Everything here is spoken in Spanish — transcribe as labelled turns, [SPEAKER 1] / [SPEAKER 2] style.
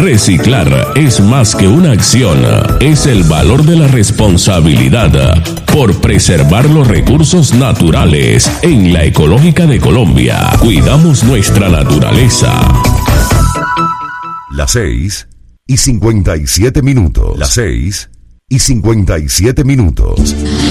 [SPEAKER 1] Reciclar es más que una acción, es el valor de la responsabilidad por preservar los recursos naturales en la Ecológica de Colombia. Cuidamos nuestra naturaleza.
[SPEAKER 2] Las 6:57 minutos. Las 6:57 minutos.